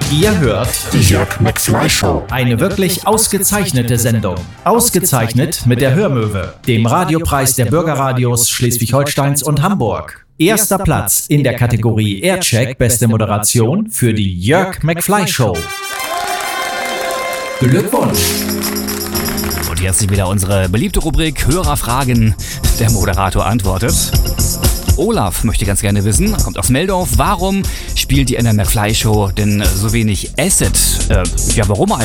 Ihr hört Die Jörg McFly Show. eine wirklich ausgezeichnete Sendung. Ausgezeichnet mit der Hörmöwe, dem Radiopreis der Bürgerradios Schleswig-Holsteins und Hamburg. Erster Platz in der Kategorie Aircheck Beste Moderation für die Jörg McFly Show. Glückwunsch! Und jetzt wieder unsere beliebte Rubrik Hörerfragen. Der Moderator antwortet. Olaf möchte ganz gerne wissen, kommt aus Meldorf, warum spielt die McFly Show denn so wenig Acid? Ja, warum